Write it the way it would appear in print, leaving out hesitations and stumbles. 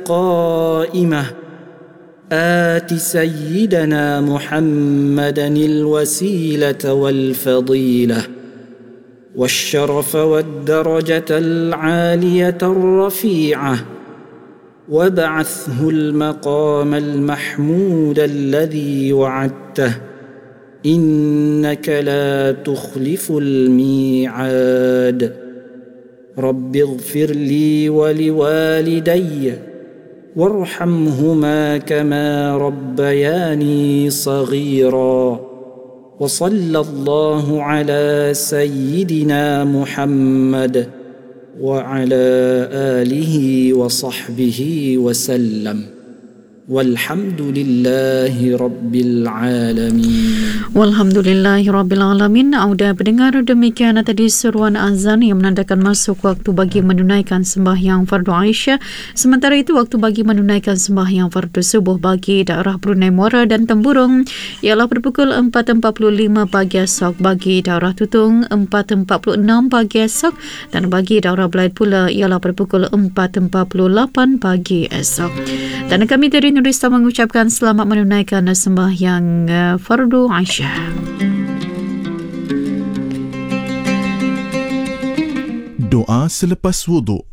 القائمة آت سيدنا محمدا الوسيلة والفضيلة والشرف والدرجة العالية الرفيعة وابعثه المقام المحمود الذي وعدته إنك لا تخلف الميعاد رب اغفر لي ولوالدي وارحمهما كما ربياني صغيرا وصلى الله على سيدنا محمد وعلى آله وصحبه وسلم والحمد لله رب العالمين. Walhamdulillahi Rabbil Alamin. Auda pendengar, demikian tadi seruan azan yang menandakan masuk waktu bagi menunaikan sembahyang fardu Aisyah. Sementara itu waktu bagi menunaikan sembahyang fardu subuh bagi daerah Brunei Muara dan Temburong ialah berpukul 4.45 pagi esok, bagi daerah Tutung 4.46 pagi esok, dan bagi daerah Belait pula ialah berpukul 4.48 pagi esok. Dan kami dari Nurista mengucapkan selamat menunaikan sembahyang fardu Aisyah. Doa selepas wuduk.